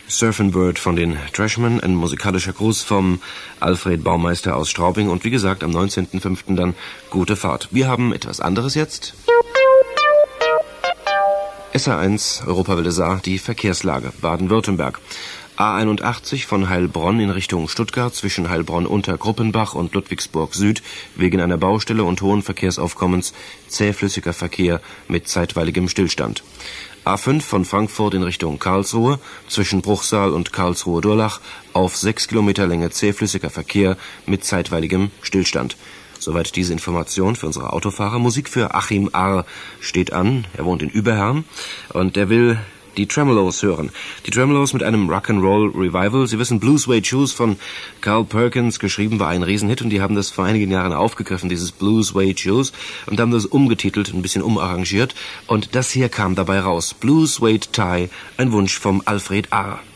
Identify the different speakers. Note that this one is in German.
Speaker 1: Surfin' Bird von den Trashmen, ein musikalischer Gruß vom Alfred Baumeister aus Straubing und wie gesagt am 19.05. dann gute Fahrt. Wir haben etwas anderes jetzt. SR1 Europawelle Saar, die Verkehrslage Baden-Württemberg. A81 von Heilbronn in Richtung Stuttgart zwischen Heilbronn-Untergruppenbach und Ludwigsburg Süd wegen einer Baustelle und hohen Verkehrsaufkommens zähflüssiger Verkehr mit zeitweiligem Stillstand. A5 von Frankfurt in Richtung Karlsruhe zwischen Bruchsal und Karlsruhe-Durlach auf 6 Kilometer Länge zähflüssiger Verkehr mit zeitweiligem Stillstand. Soweit diese Information für unsere Autofahrer. Musik für Achim Arr steht an. Er wohnt in Überherm und er will die Tremolos hören. Die Tremolos mit einem Rock'n'Roll Revival. Sie wissen, Blue Suede Shoes von Carl Perkins geschrieben war ein Riesenhit und die haben das vor einigen Jahren aufgegriffen, dieses Blue Suede Shoes, und haben das umgetitelt, ein bisschen umarrangiert und das hier kam dabei raus. Blue Suede Tie, ein Wunsch vom Alfred Arr.